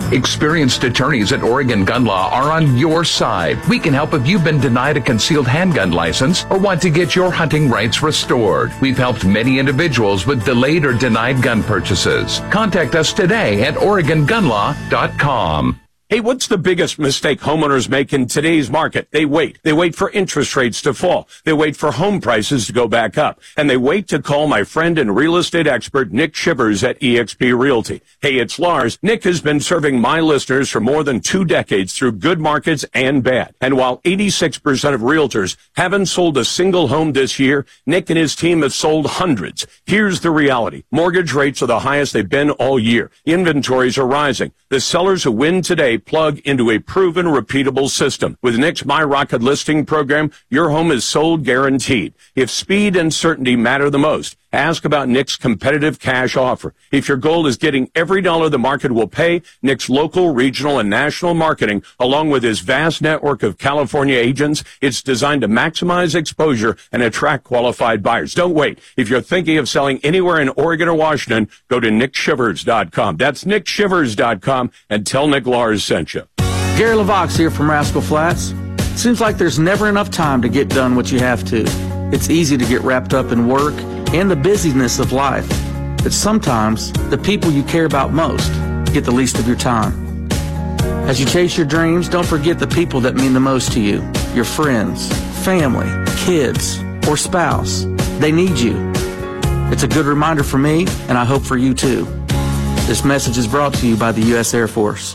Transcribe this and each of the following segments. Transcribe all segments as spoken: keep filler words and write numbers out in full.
Experienced attorneys at Oregon Gun Law are on your side. We can help if you've been denied a concealed handgun license or want to get your hunting rights restored. We've helped many individuals with delayed or denied gun purchases. Contact us today at Oregon Gun Law dot com. Hey, what's the biggest mistake homeowners make in today's market? They wait. They wait for interest rates to fall. They wait for home prices to go back up. And they wait to call my friend and real estate expert, Nick Shivers at eXp Realty. Hey, it's Lars. Nick has been serving my listeners for more than two decades through good markets and bad. And while eighty-six percent of realtors haven't sold a single home this year, Nick and his team have sold hundreds. Here's the reality. Mortgage rates are the highest they've been all year. Inventories are rising. The sellers who win today plug into a proven, repeatable system. With Nick's My Rocket listing program, your home is sold guaranteed. If speed and certainty matter the most, ask about Nick's competitive cash offer. If your goal is getting every dollar the market will pay, Nick's local, regional, and national marketing, along with his vast network of California agents, it's designed to maximize exposure and attract qualified buyers. Don't wait. If you're thinking of selling anywhere in Oregon or Washington, go to nick shivers dot com. That's nick shivers dot com and tell Nick Lars sent you. Gary LaVox here from Rascal Flats. Seems like there's never enough time to get done what you have to. It's easy to get wrapped up in work and the busyness of life. But sometimes the people you care about most get the least of your time. As you chase your dreams, don't forget the people that mean the most to you. Your friends, family, kids, or spouse. They need you. It's a good reminder for me, and I hope for you too. This message is brought to you by the U S Air Force.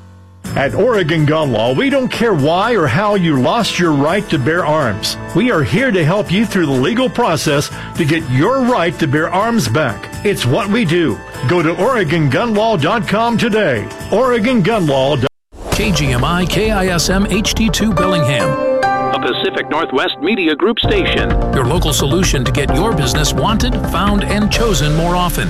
At Oregon Gun Law, we don't care why or how you lost your right to bear arms. We are here to help you through the legal process to get your right to bear arms back. It's what we do. Go to Oregon Gun Law dot com today. Oregon Gun Law dot com. K G M I K I S M H D two Bellingham, a Pacific Northwest Media Group station. Your local solution to get your business wanted, found, and chosen more often.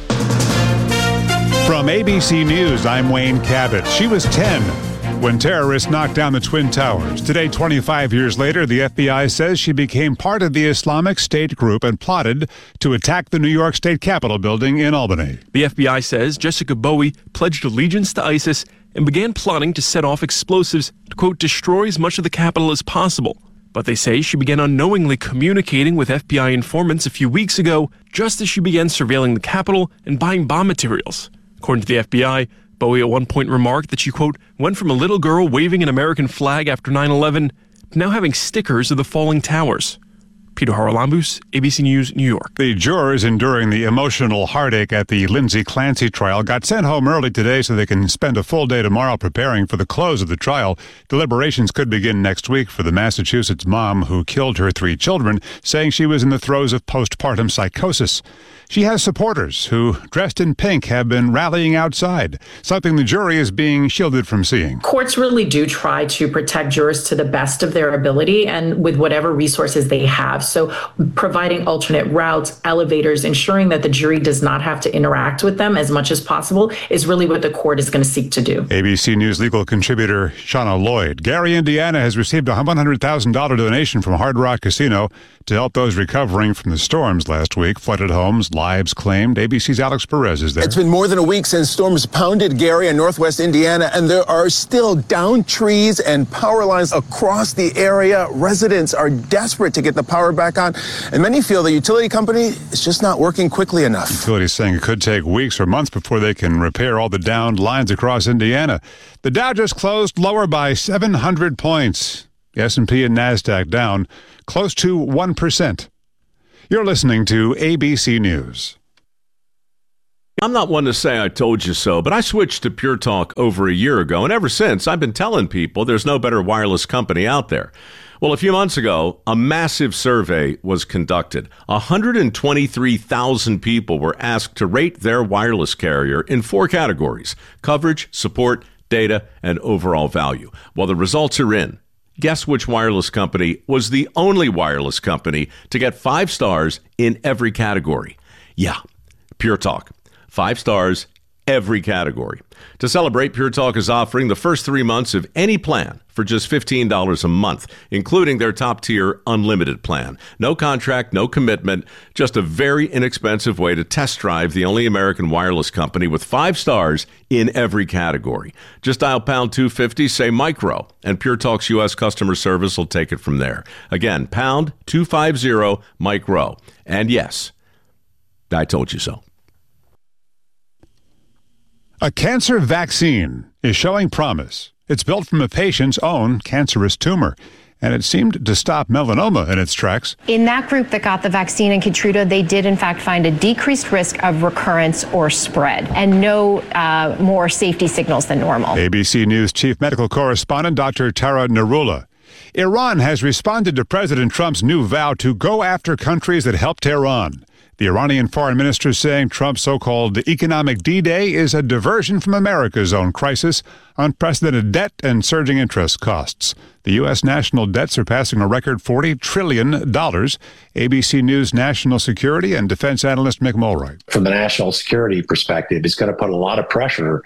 From A B C News, I'm Wayne Cabot. She was ten when terrorists knocked down the Twin Towers. Today, twenty-five years later, the F B I says she became part of the Islamic State group and plotted to attack the New York State Capitol building in Albany. The F B I says Jessica Bowie pledged allegiance to ISIS and began plotting to set off explosives to, quote, destroy as much of the Capitol as possible. But they say she began unknowingly communicating with F B I informants a few weeks ago, just as she began surveilling the Capitol and buying bomb materials. According to the F B I, Bowie at one point remarked that she, quote, went from a little girl waving an American flag after nine eleven to now having stickers of the falling towers. Peter Haralambous, A B C News, New York. The jurors enduring the emotional heartache at the Lindsay Clancy trial got sent home early today so they can spend a full day tomorrow preparing for the close of the trial. Deliberations could begin next week for the Massachusetts mom who killed her three children, saying she was in the throes of postpartum psychosis. She has supporters who, dressed in pink, have been rallying outside, something the jury is being shielded from seeing. Courts really do try to protect jurors to the best of their ability and with whatever resources they have. So providing alternate routes, elevators, ensuring that the jury does not have to interact with them as much as possible is really what the court is going to seek to do. A B C News legal contributor Shauna Lloyd. Gary, Indiana has received a one hundred thousand dollars donation from Hard Rock Casino to help those recovering from the storms last week. Flooded homes, lives claimed. A B C's Alex Perez is there. It's been more than a week since storms pounded Gary and northwest Indiana, and there are still downed trees and power lines across the area. Residents are desperate to get the power back on, and many feel the utility company is just not working quickly enough. Utilities saying it could take weeks or months before they can repair all the downed lines across Indiana. The Dow just closed lower by seven hundred points. The S and P and NASDAQ down close to one percent. You're listening to A B C News. I'm not one to say I told you so, but I switched to Pure Talk over a year ago, and ever since, I've been telling people there's no better wireless company out there. Well, a few months ago, a massive survey was conducted. one hundred twenty-three thousand people were asked to rate their wireless carrier in four categories: coverage, support, data, and overall value. Well, the results are in. Guess which wireless company was the only wireless company to get five stars in every category? Yeah, Pure Talk. Five stars every category. To celebrate, Pure Talk is offering the first three months of any plan for just fifteen dollars a month, including their top-tier unlimited plan. No contract, no commitment, just a very inexpensive way to test drive the only American wireless company with five stars in every category. Just dial pound two fifty, say micro, and Pure Talk's U S customer service will take it from there. Again, pound two fifty, micro. And yes, I told you so. A cancer vaccine is showing promise. It's built from a patient's own cancerous tumor, and it seemed to stop melanoma in its tracks. In that group that got the vaccine in Keytruda, they did in fact find a decreased risk of recurrence or spread, and no uh, more safety signals than normal. A B C News chief medical correspondent Doctor Tara Narula. Iran has responded to President Trump's new vow to go after countries that helped Iran. The Iranian foreign minister saying Trump's so-called economic D-Day is a diversion from America's own crisis, unprecedented debt, and surging interest costs. The U S national debt surpassing a record forty trillion dollars. A B C News national security and defense analyst Mick Mulroy. From the national security perspective, it's going to put a lot of pressure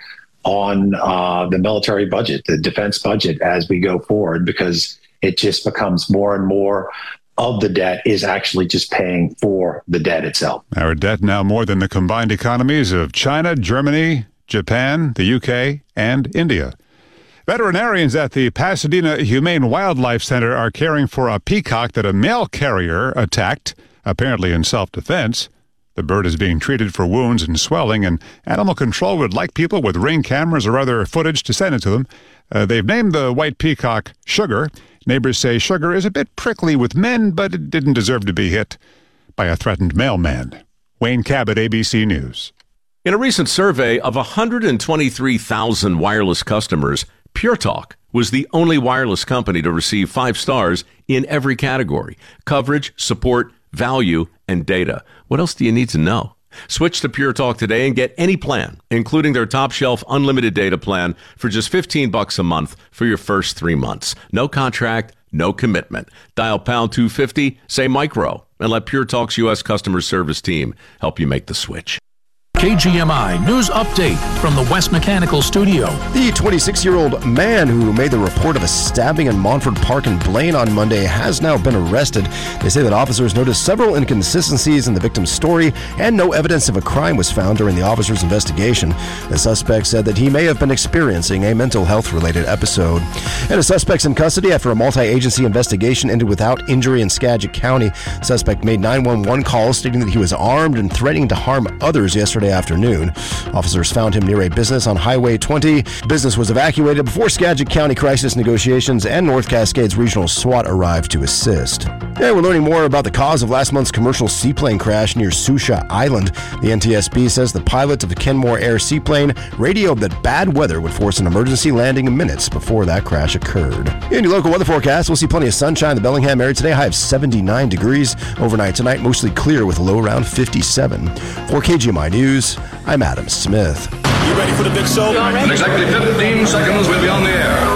on uh, the military budget, the defense budget, as we go forward, because it just becomes more and more of the debt is actually just paying for the debt itself. Our debt now more than the combined economies of China, Germany, Japan, the U K, and India. Veterinarians at the Pasadena Humane Wildlife Center are caring for a peacock that a mail carrier attacked, apparently in self-defense. The bird is being treated for wounds and swelling, and animal control would like people with Ring cameras or other footage to send it to them. Uh, they've named the white peacock Sugar. Neighbors say Sugar is a bit prickly with men, but it didn't deserve to be hit by a threatened mailman. Wayne Cabot, A B C News. In a recent survey of one hundred twenty-three thousand wireless customers, Pure Talk was the only wireless company to receive five stars in every category: coverage, support, value, and data. What else do you need to know? Switch to Pure Talk today and get any plan, including their top shelf unlimited data plan, for just fifteen bucks a month for your first three months. No contract, no commitment. Dial pound two fifty, say micro, and let Pure Talk's U S customer service team help you make the switch. K G M I News Update from the West Mechanical Studio. The twenty-six-year-old man who made the report of a stabbing in Montford Park in Blaine on Monday has now been arrested. They say that officers noticed several inconsistencies in the victim's story, and no evidence of a crime was found during the officers' investigation. The suspect said that he may have been experiencing a mental health-related episode. And a suspect's in custody after a multi-agency investigation ended without injury in Skagit County. The suspect made nine one one calls stating that he was armed and threatening to harm others yesterday afternoon. Officers found him near a business on Highway twenty. Business was evacuated before Skagit County crisis negotiations and North Cascades Regional SWAT arrived to assist. And we're learning more about the cause of last month's commercial seaplane crash near Susha Island. The N T S B says the pilot of the Kenmore Air seaplane radioed that bad weather would force an emergency landing minutes before that crash occurred. In your local weather forecast, we'll see plenty of sunshine in the Bellingham area today, high of seventy-nine degrees. Overnight tonight, mostly clear with a low around fifty-seven. For K G M I News, I'm Adam Smith. You ready for the big show? In exactly fifteen seconds, we'll be on the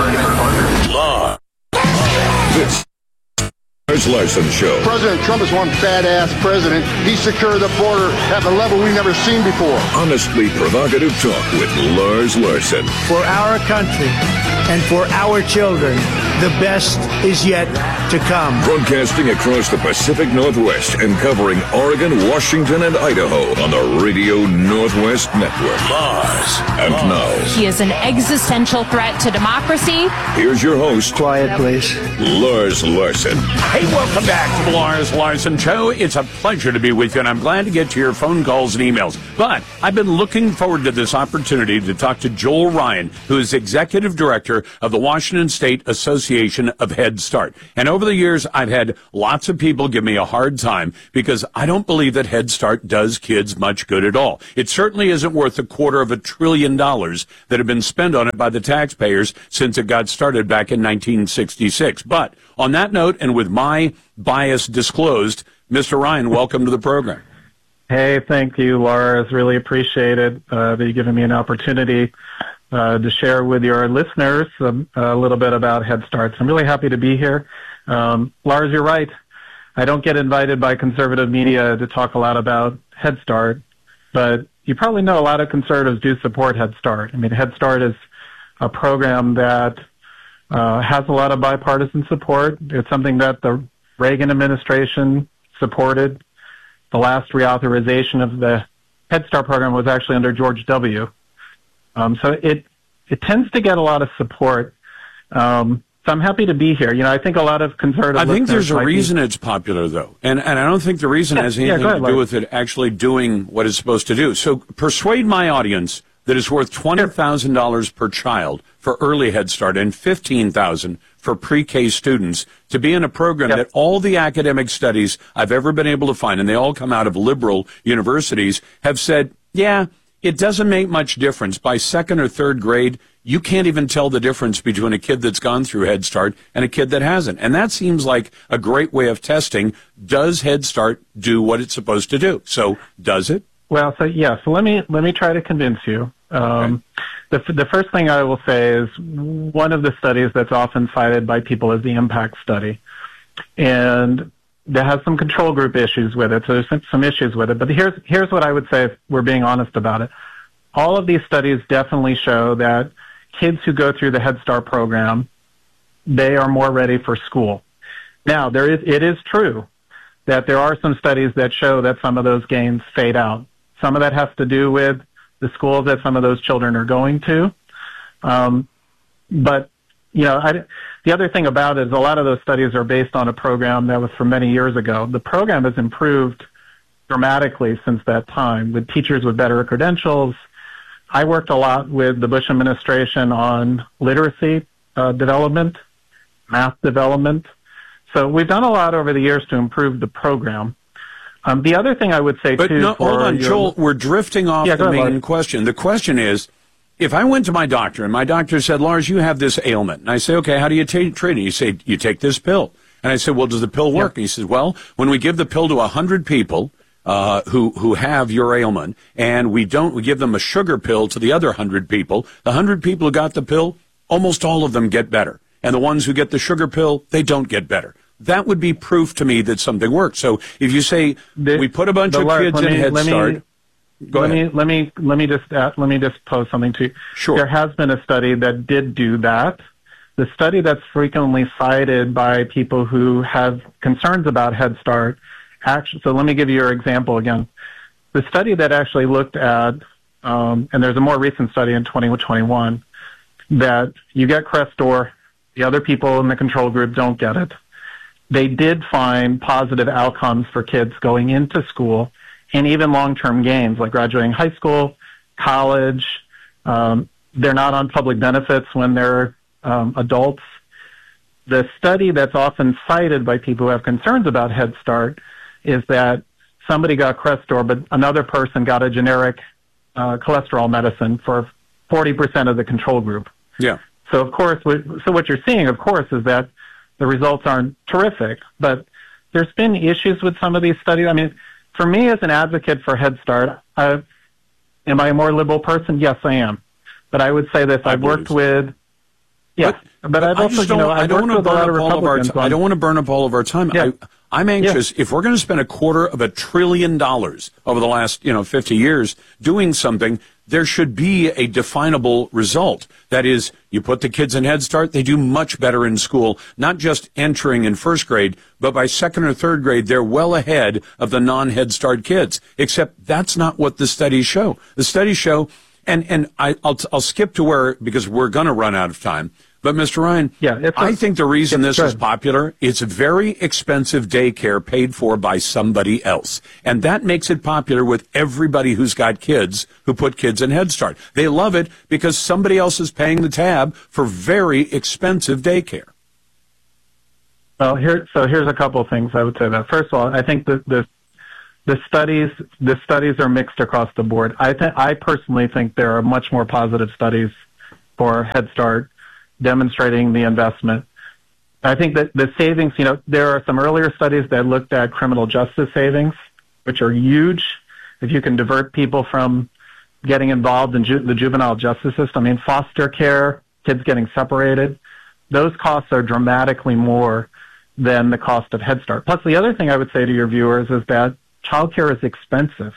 air. Live. This is Larson Show. President Trump is one badass president. He secured the border at a level we've never seen before. Honestly provocative talk with Lars Larson. For our country and for our children, the best is yet to come. Broadcasting across the Pacific Northwest and covering Oregon, Washington, and Idaho on the Radio Northwest Network. Lars. And now, he is an existential threat to democracy. Here's your host. Quiet, please. Lars Larson. Hey, welcome back to the Lars Larson Show. It's a pleasure to be with you, and I'm glad to get to your phone calls and emails. But I've been looking forward to this opportunity to talk to Joel Ryan, who is Executive Director of the Washington State Association of Head Start. And over the years, I've had lots of people give me a hard time because I don't believe that Head Start does kids much good at all. It certainly isn't worth a quarter of a trillion dollars that have been spent on it by the taxpayers since it got started back in nineteen sixty-six. But on that note, and with my bias disclosed, Mister Ryan, welcome to the program. Hey, thank you, Lars. Really appreciate it, uh, that you've given me an opportunity uh, to share with your listeners um, a little bit about Head Start. I'm really happy to be here. Um, Lars, you're right. I don't get invited by conservative media to talk a lot about Head Start, but you probably know a lot of conservatives do support Head Start. I mean, Head Start is a program that uh, has a lot of bipartisan support. It's something that the Reagan administration supported. The last reauthorization of the Head Start program was actually under George W. Um, so it it tends to get a lot of support. Um, so I'm happy to be here. You know, I think a lot of conservative. I think there's a be- reason it's popular, though, and and I don't think the reason Yeah, has yeah, anything go ahead, to do Larry. with it actually doing what it's supposed to do. So persuade my audience that it's worth twenty thousand dollars per child for early Head Start and fifteen thousand dollars for pre-K students to be in a program that all the academic studies I've ever been able to find, and they all come out of liberal universities, have said, yeah, it doesn't make much difference. By second or third grade, you can't even tell the difference between a kid that's gone through Head Start and a kid that hasn't. And that seems like a great way of testing, does Head Start do what it's supposed to do? So does it? Well, so yeah, so let me let me try to convince you. Um, the the first thing I will say is one of the studies that's often cited by people is the impact study, and that has some control group issues with it. So there's some, some issues with it. But here's here's what I would say if we're being honest about it. All of these studies definitely show that kids who go through the Head Start program, they are more ready for school. Now, there is it is true that there are some studies that show that some of those gains fade out. Some of that has to do with the schools that some of those children are going to. Um, but, you know, I, the other thing about it is a lot of those studies are based on a program that was from many years ago. The program has improved dramatically since that time with teachers with better credentials. I worked a lot with the Bush administration on literacy uh, development, math development. So we've done a lot over the years to improve the program. Um, the other thing I would say, But too... no, hold on, your, Joel, we're drifting off Yeah, the go ahead, main Lars. question. The question is, if I went to my doctor and my doctor said, Lars, you have this ailment, and I say, okay, how do you ta- treat it? You say, you take this pill. And I said, well, does the pill work? And he says, well, when we give the pill to one hundred people uh, who who have your ailment, and we don't, we give them a sugar pill to the other one hundred people, the one hundred people who got the pill, almost all of them get better. And the ones who get the sugar pill, they don't get better. That would be proof to me that something works. So if you say, The- we put a bunch the of Lars, kids let in me- Head let me- Start. Go let ahead. me let me let me just uh, let me just pose something to you. Sure. There has been a study that did do that. The study that's frequently cited by people who have concerns about Head Start. Actually, so let me give you your example again. The study that actually looked at, um, and there's a more recent study in twenty twenty-one, that you get Crestor, the other people in the control group don't get it. They did find positive outcomes for kids going into school and even long-term gains like graduating high school, college. Um, they're not on public benefits when they're um, adults. The study that's often cited by people who have concerns about Head Start is that somebody got Crestor, but another person got a generic uh, cholesterol medicine for forty percent of the control group. Yeah. So, of course, what- so what you're seeing, of course, is that the results aren't terrific, but there's been issues with some of these studies. I mean, for me as an advocate for Head Start, I, am I a more liberal person? Yes, I am. But I would say this, I've worked with, yeah, but, but I've I also, just you don't, know, I I've don't worked want to with a lot burn of up all of our Republicans time. I on- don't want to burn up all of our time. Yeah. I, I'm anxious. If we're going to spend a quarter of a trillion dollars over the last, you know, fifty years doing something, there should be a definable result. That is, you put the kids in Head Start, they do much better in school, not just entering in first grade, but by second or third grade, they're well ahead of the non-Head Start kids. Except that's not what the studies show. The studies show, and, and I, I'll, I'll skip to where, because we're going to run out of time. But, Mister Ryan, yeah, it's I a- think the reason it's this is good. popular, it's very expensive daycare paid for by somebody else. And that makes it popular with everybody who's got kids who put kids in Head Start. They love it because somebody else is paying the tab for very expensive daycare. Well, here, so here's a couple of things I would say that. First of all, I think the the, the studies the studies are mixed across the board. I th- I personally think there are much more positive studies for Head Start demonstrating the investment. I think that the savings, you know, there are some earlier studies that looked at criminal justice savings, which are huge. If you can divert people from getting involved in ju- the juvenile justice system, I mean, foster care, kids getting separated, those costs are dramatically more than the cost of Head Start. Plus, the other thing I would say to your viewers is that childcare is expensive.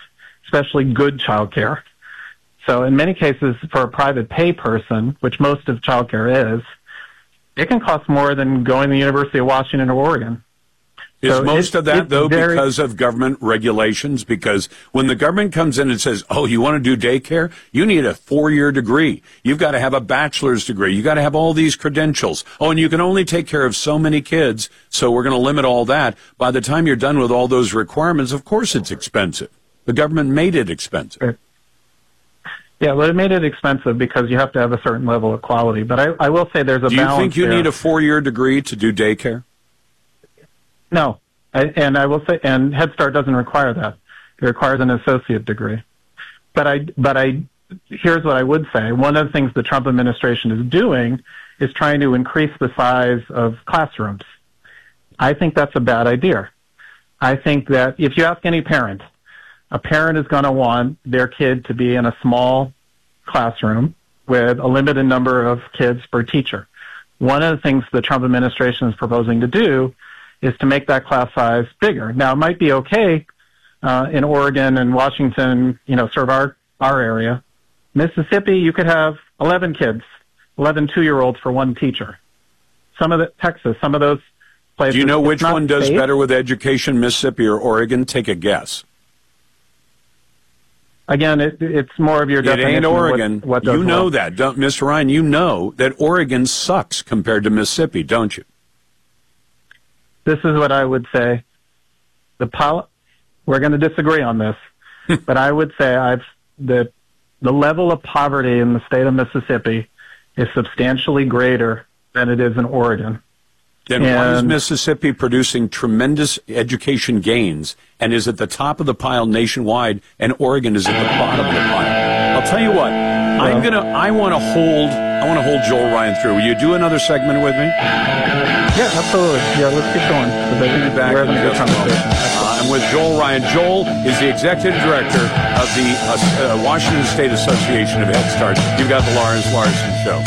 especially good childcare. So in many cases, for a private pay person, which most of childcare is, it can cost more than going to the University of Washington or Oregon. Is So most it- of that, it's though, very- because of government regulations? Because when the government comes in and says, oh, you want to do daycare? You need a four-year degree. You've got to have a bachelor's degree. You've got to have all these credentials. Oh, and you can only take care of so many kids, so we're going to limit all that. By the time you're done with all those requirements, of course it's expensive. The government made it expensive. Yeah, well, it made it expensive because you have to have a certain level of quality. But I, I will say there's a Do you balance think you there. need a four-year degree to do daycare? No, I, and I will say, and Head Start doesn't require that. It requires an associate degree. But I, but I, here's what I would say. One of the things the Trump administration is doing is trying to increase the size of classrooms. I think that's a bad idea. I think that if you ask any parent, a parent is going to want their kid to be in a small classroom with a limited number of kids per teacher. One of the things the Trump administration is proposing to do is to make that class size bigger. Now, it might be okay uh, in Oregon and Washington, you know, sort of our, our area. Mississippi, you could have eleven kids, eleven two-year-olds for one teacher. Some of the, Texas, some of those places. Do you know it's which not one does safe. better with education, Mississippi or Oregon? Take a guess. Again, it, it's more of your It definition ain't of what- Oregon. what does you know well. that, don't, Mister Ryan. You know that Oregon sucks compared to Mississippi, don't you? This is what I would say. The pol- we're going to disagree on this, but I would say I've the the level of poverty in the state of Mississippi is substantially greater than it is in Oregon. Then why is And- Mississippi producing tremendous education gains and is at the top of the pile nationwide, and Oregon is at the bottom of the pile? I'll tell you what. I'm gonna. I want to hold. I want to hold Joel Ryan through. Will you do another segment with me? Yeah, absolutely. Yeah, let's keep going. 'cause I We'll think be back we're in having a good just a moment. conversation. Uh, I'm with Joel Ryan. Joel is the executive director of the uh, uh, Washington State Association of Head Start. You've got the Lawrence Larson Show.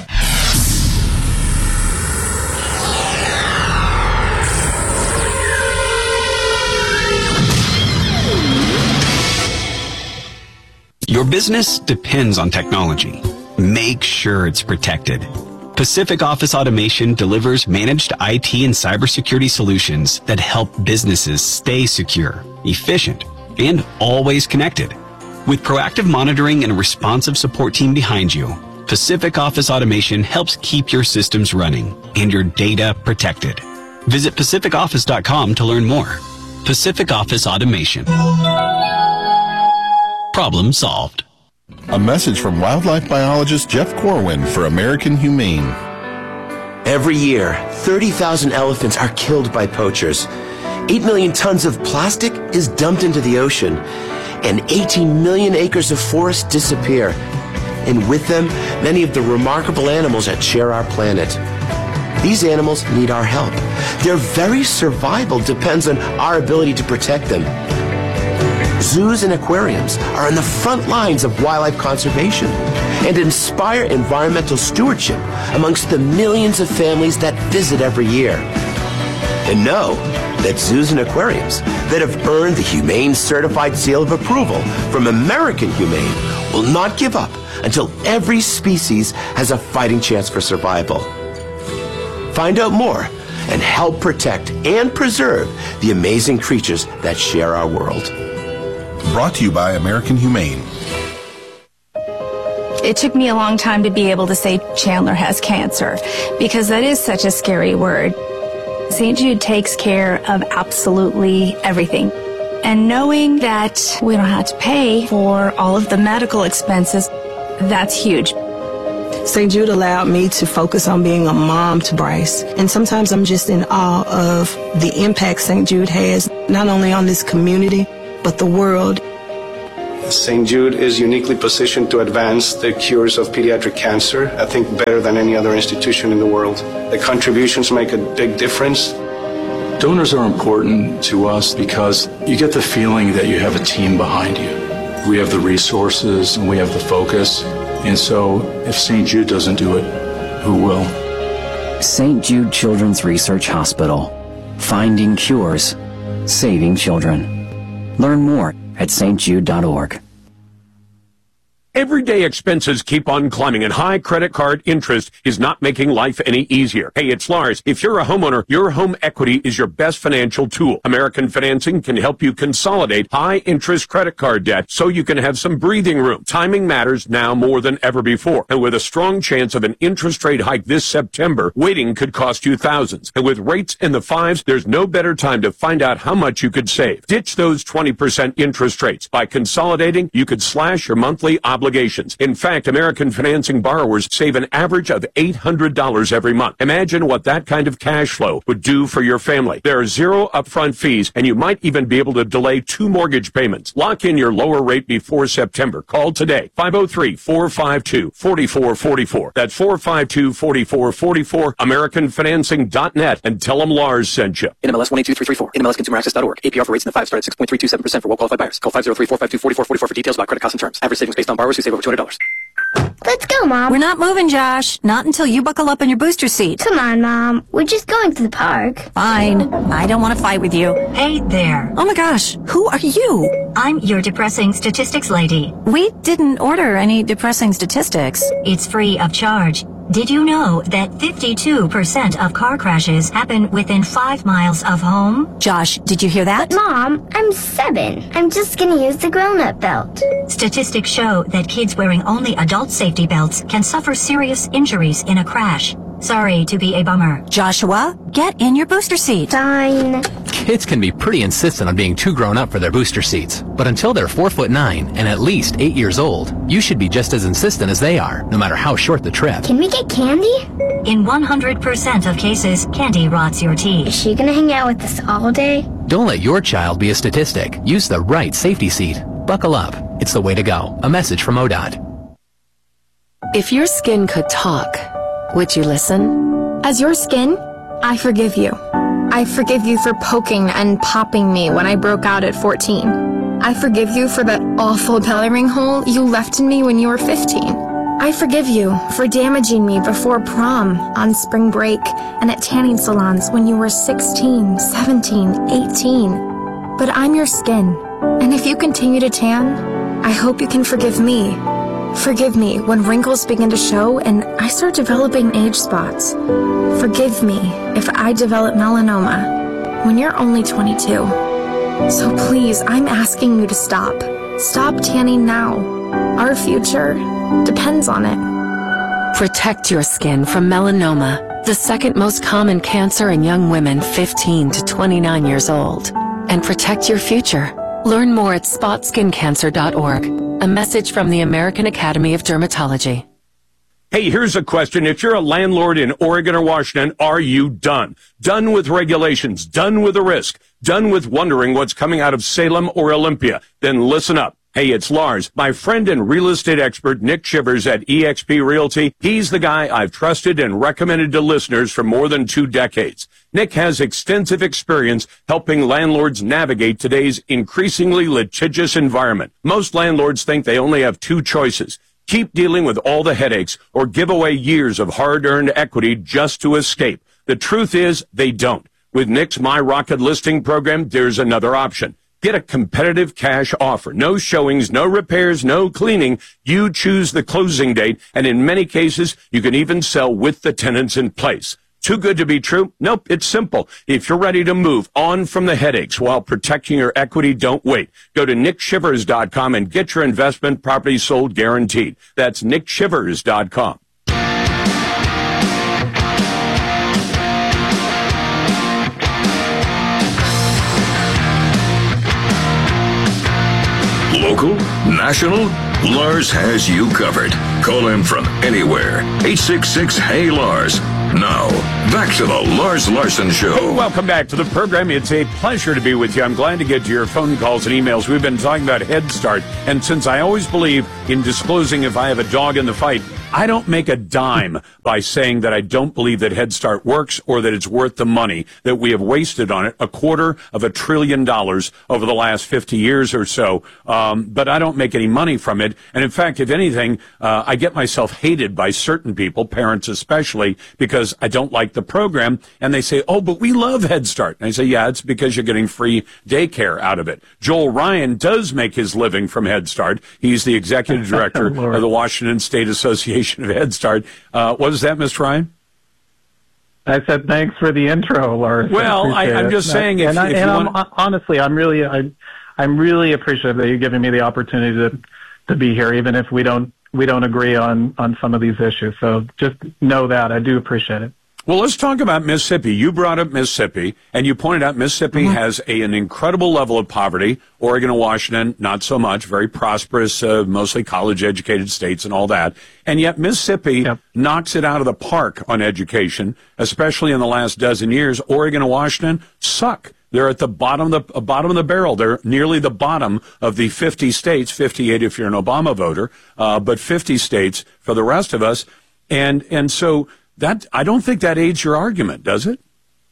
Your business depends on technology. Make sure it's protected. Pacific Office Automation delivers managed I T and cybersecurity solutions that help businesses stay secure, efficient, and always connected. With proactive monitoring and a responsive support team behind you, Pacific Office Automation helps keep your systems running and your data protected. Visit pacific office dot com to learn more. Pacific Office Automation. Problem solved. A message from wildlife biologist Jeff Corwin for American Humane. Every year, thirty thousand elephants are killed by poachers. eight million tons of plastic is dumped into the ocean, and eighteen million acres of forest disappear. And with them, many of the remarkable animals that share our planet. These animals need our help. Their very survival depends on our ability to protect them. Zoos and aquariums are on the front lines of wildlife conservation and inspire environmental stewardship amongst the millions of families that visit every year. And know that zoos and aquariums that have earned the Humane Certified Seal of Approval from American Humane will not give up until every species has a fighting chance for survival. Find out more and help protect and preserve the amazing creatures that share our world. Brought to you by American Humane. It took me a long time to be able to say Chandler has cancer because that is such a scary word. Saint Jude takes care of absolutely everything. And knowing that we don't have to pay for all of the medical expenses, that's huge. Saint Jude allowed me to focus on being a mom to Bryce. And sometimes I'm just in awe of the impact Saint Jude has, not only on this community, but the world. Saint Jude is uniquely positioned to advance the cures of pediatric cancer, I think better than any other institution in the world. The contributions make a big difference. Donors are important to us because you get the feeling that you have a team behind you. We have the resources and we have the focus. And so if Saint Jude doesn't do it, who will? Saint Jude Children's Research Hospital. Finding cures. Saving children. Learn more at s t jude dot org. Everyday expenses keep on climbing, and high credit card interest is not making life any easier. Hey, it's Lars. If you're a homeowner, your home equity is your best financial tool. American Financing can help you consolidate high-interest credit card debt so you can have some breathing room. Timing matters now more than ever before. And with a strong chance of an interest rate hike this September, waiting could cost you thousands. And with rates in the fives, there's no better time to find out how much you could save. Ditch those twenty percent interest rates. By consolidating, you could slash your monthly obligations. Obligations. In fact, American Financing borrowers save an average of eight hundred dollars every month. Imagine what that kind of cash flow would do for your family. There are zero upfront fees, and you might even be able to delay two mortgage payments. Lock in your lower rate before September. Call today, five oh three, four five two, four four four four. That's four five two, four four four four, american financing dot net, and tell them Lars sent you. N M L S one eight two three three four. N M L S consumer access dot org. A P R for rates in the five start at six point three two seven percent for well-qualified buyers. Call five oh three, four five two, four four four four for details about credit costs and terms. Average savings based on borrowers who save over two hundred dollars. Let's go, Mom. We're not moving, Josh. Not until you buckle up in your booster seat. Come on, Mom. We're just going to the park. Fine. I don't want to fight with you. Hey there. Oh my gosh. Who are you? I'm your depressing statistics lady. We didn't order any depressing statistics. It's free of charge. Did you know that fifty-two percent of car crashes happen within five miles of home? Josh, did you hear that? But Mom, I'm seven. I'm just gonna use the grown-up belt. Statistics show that kids wearing only adult safety belts can suffer serious injuries in a crash. Sorry to be a bummer. Joshua, get in your booster seat. Fine. Kids can be pretty insistent on being too grown up for their booster seats. But until they're four foot nine and at least eight years old, you should be just as insistent as they are, no matter how short the trip. Can we get candy? In one hundred percent of cases, candy rots your teeth. Is she gonna hang out with us all day? Don't let your child be a statistic. Use the right safety seat. Buckle up. It's the way to go. A message from O D O T. If your skin could talk, would you listen? As your skin, I forgive you. I forgive you for poking and popping me when I broke out at fourteen. I forgive you for that awful belly ring hole you left in me when you were fifteen. I forgive you for damaging me before prom, on spring break, and at tanning salons when you were sixteen, seventeen, eighteen. But I'm your skin, and if you continue to tan, I hope you can forgive me. Forgive me when wrinkles begin to show and I start developing age spots. Forgive me if I develop melanoma when you're only twenty-two. So please, I'm asking you to stop. Stop tanning now. Our future depends on it. Protect your skin from melanoma, the second most common cancer in young women fifteen to twenty-nine years old. And protect your future. Learn more at spot skin cancer dot org. A message from the American Academy of Dermatology. Hey, here's a question. If you're a landlord in Oregon or Washington, are you done? Done with regulations, done with the risk, done with wondering what's coming out of Salem or Olympia? Then listen up. Hey, it's Lars. My friend and real estate expert, Nick Shivers at eXp Realty. He's the guy I've trusted and recommended to listeners for more than two decades. Nick has extensive experience helping landlords navigate today's increasingly litigious environment. Most landlords think they only have two choices: keep dealing with all the headaches or give away years of hard-earned equity just to escape. The truth is, they don't. With Nick's My Rocket listing program, there's another option. Get a competitive cash offer. No showings, no repairs, no cleaning. You choose the closing date, and in many cases, you can even sell with the tenants in place. Too good to be true? Nope, it's simple. If you're ready to move on from the headaches while protecting your equity, don't wait. Go to nick shivers dot com and get your investment property sold guaranteed. That's nick shivers dot com. Local, national, Lars has you covered. Call him from anywhere. eight six six, hey Lars. Now, back to the Lars Larson Show. Hey, welcome back to the program. It's a pleasure to be with you. I'm glad to get to your phone calls and emails. We've been talking about Head Start, and since I always believe in disclosing if I have a dog in the fight, I don't make a dime by saying that I don't believe that Head Start works or that it's worth the money that we have wasted on it, a quarter of a trillion dollars over the last fifty years or so. Um, but I don't make any money from it. And in fact, if anything, uh, I get myself hated by certain people, parents especially, because I don't like the program. And they say, oh, but we love Head Start. And I say, yeah, it's because you're getting free daycare out of it. Joel Ryan does make his living from Head Start. He's the executive director of the Washington State Association of Head Start. Uh, what is that, Mister Ryan? I said thanks for the intro, Lars. Well, I, I'm just it. saying, if, and, I, if and you I'm, want... honestly, I'm really, I, I'm really appreciative that you're giving me the opportunity to, to be here, even if we don't, we don't agree on, on some of these issues. So just know that I do appreciate it. Well, let's talk about Mississippi. You brought up Mississippi, and you pointed out Mississippi mm-hmm. has a, an incredible level of poverty. Oregon and Washington, not so much, very prosperous, uh, mostly college-educated states and all that. And yet Mississippi yep. knocks it out of the park on education, especially in the last dozen years. Oregon and Washington suck. They're at the bottom of the uh, bottom of the barrel. They're nearly the bottom of the fifty states, fifty-eight if you're an Obama voter, uh, but fifty states for the rest of us. And and so... That I don't think that aids your argument, does it?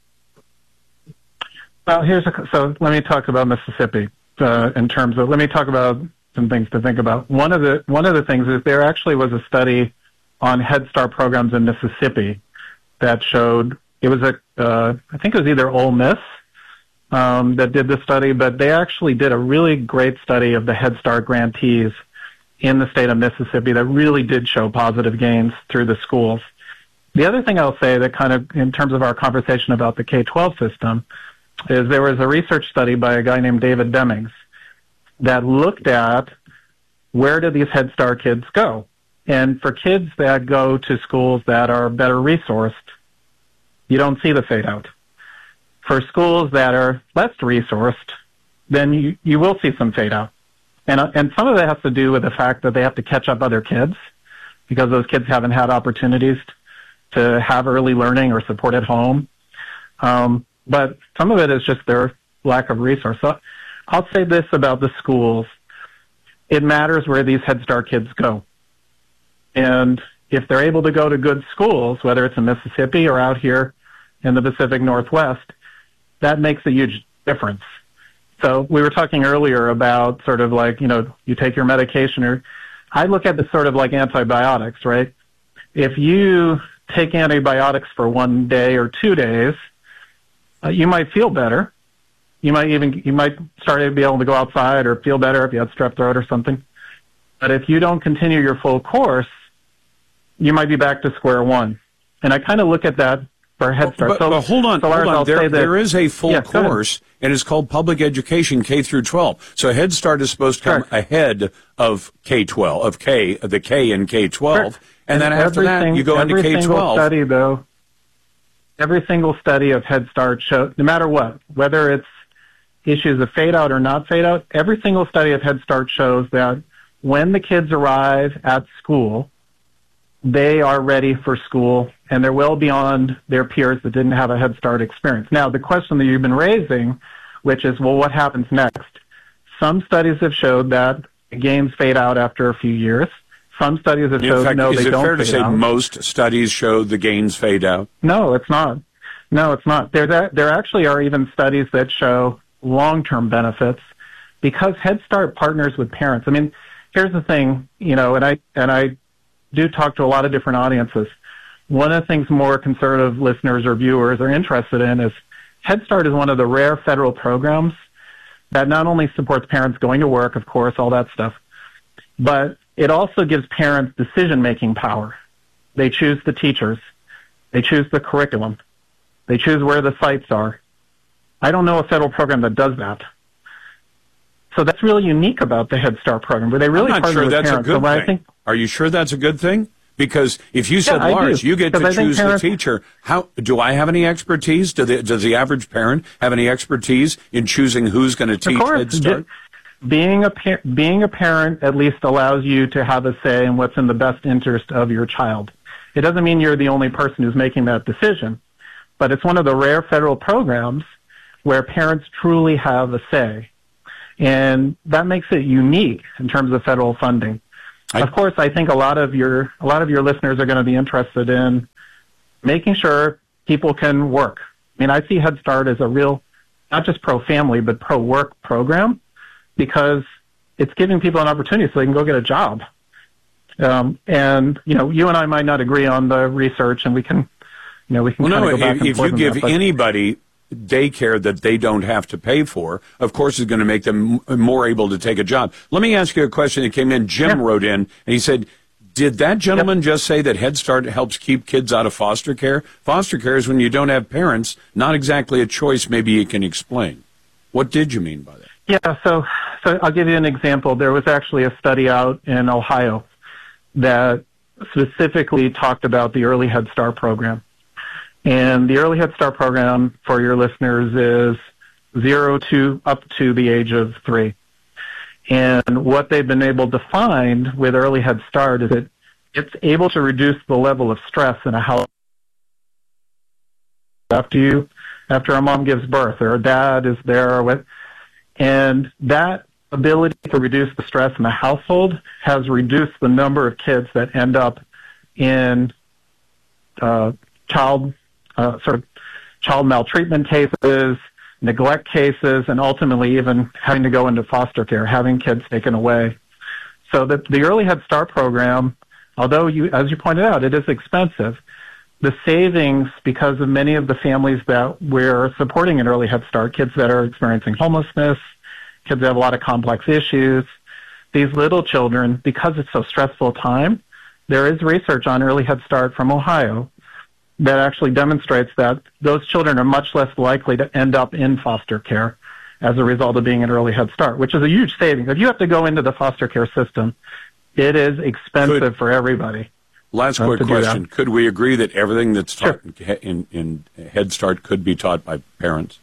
Well, here's a, so let me talk about Mississippi uh, in terms of let me talk about some things to think about. One of the one of the things is there actually was a study on Head Start programs in Mississippi that showed it was a uh, I think it was either Ole Miss um, that did the study, but they actually did a really great study of the Head Start grantees in the state of Mississippi that really did show positive gains through the schools. The other thing I'll say that kind of, in terms of our conversation about the K twelve system, is there was a research study by a guy named David Demings that looked at where do these Head Start kids go? And for kids that go to schools that are better resourced, you don't see the fade out. For schools that are less resourced, then you, you will see some fade out. And, and some of that has to do with the fact that they have to catch up other kids because those kids haven't had opportunities to have early learning or support at home. Um, but some of it is just their lack of resource. So I'll say this about the schools. It matters where these Head Start kids go. And if they're able to go to good schools, whether it's in Mississippi or out here in the Pacific Northwest, that makes a huge difference. So we were talking earlier about sort of like, you know, you take your medication, or I look at this sort of like antibiotics, right? If you take antibiotics for one day or two days, uh, you might feel better. You might even, you might start to be able to go outside or feel better if you had strep throat or something. But if you don't continue your full course, you might be back to square one. And I kind of look at that for Head Start. But, so, but hold on, so hold on. There, that, there is a full yeah, course, and it's called Public Education K through twelve. So Head Start is supposed to come sure. ahead of K twelve, of K, the K in K twelve. Sure. And, and then after that, you go into K twelve. Every single study, though, every single study of Head Start shows, no matter what, whether it's issues of fade out or not fade out, every single study of Head Start shows that when the kids arrive at school, they are ready for school, and they're well beyond their peers that didn't have a Head Start experience. Now, the question that you've been raising, which is, well, what happens next? Some studies have showed that gains fade out after a few years. Some studies have showed, fact, no, they don't fade out. Is it fair to say out. most studies show the gains fade out? No, it's not. No, it's not. There, there, there actually are even studies that show long-term benefits because Head Start partners with parents. I mean, here's the thing, you know, and I and I do talk to a lot of different audiences. One of the things more conservative listeners or viewers are interested in is Head Start is one of the rare federal programs that not only supports parents going to work, of course, all that stuff, but it also gives parents decision-making power. They choose the teachers. They choose the curriculum. They choose where the sites are. I don't know a federal program that does that. So that's really unique about the Head Start program, where they really I'm not partner sure with that's parents. a good so thing. I think, Are you sure that's a good thing? Because if you said, yeah, Lars, you get to I choose parents, the teacher, how do I have any expertise? Do the, does the average parent have any expertise in choosing who's going to teach course, Head Start? Being a, par- being a parent at least allows you to have a say in what's in the best interest of your child. It doesn't mean you're the only person who's making that decision, but it's one of the rare federal programs where parents truly have a say. And that makes it unique in terms of federal funding. I, of course, I think a lot of your a lot of your listeners are going to be interested in making sure people can work. I mean, I see Head Start as a real, not just pro-family, but pro-work program, because it's giving people an opportunity so they can go get a job. Um, and, you know, you and I might not agree on the research, and we can, you know, we can well, kind no, of go back if, and if forth you on give that, but- anybody daycare that they don't have to pay for, of course, is going to make them m- more able to take a job. Let me ask you a question that came in. Jim yeah. wrote in, and he said, did that gentleman yep. just say that Head Start helps keep kids out of foster care? Foster care is when you don't have parents, not exactly a choice. Maybe you can explain. What did you mean by that? Yeah, so, so I'll give you an example. There was actually a study out in Ohio that specifically talked about the Early Head Start program. And the Early Head Start program, for your listeners, is zero to up to the age of three. And what they've been able to find with Early Head Start is that it's able to reduce the level of stress in a house after you, after a mom gives birth or a dad is there. With, and that ability to reduce the stress in the household has reduced the number of kids that end up in uh, child Uh, sort of child maltreatment cases, neglect cases, and ultimately even having to go into foster care, having kids taken away. So the, the Early Head Start program, although you, as you pointed out, it is expensive, the savings, because of many of the families that we're supporting in Early Head Start, kids that are experiencing homelessness, kids that have a lot of complex issues, these little children, because it's so stressful time, there is research on Early Head Start from Ohio that actually demonstrates that those children are much less likely to end up in foster care as a result of being an Early Head Start, which is a huge savings. If you have to go into the foster care system, it is expensive Could, for everybody. Last quick question. Could we agree that everything that's taught sure. in, in Head Start could be taught by parents?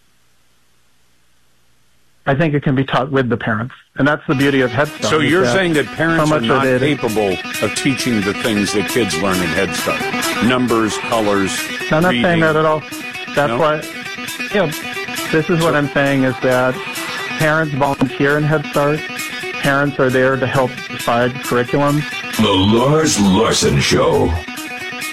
I think it can be taught with the parents, and that's the beauty of Head Start. So you're that saying that parents are not it, capable of teaching the things that kids learn in Head Start? Numbers, colors, no, I'm not reading. saying that at all. That's no? why, you know, this is what I'm saying is that parents volunteer in Head Start. Parents are there to help decide curriculum. The Lars Larson Show.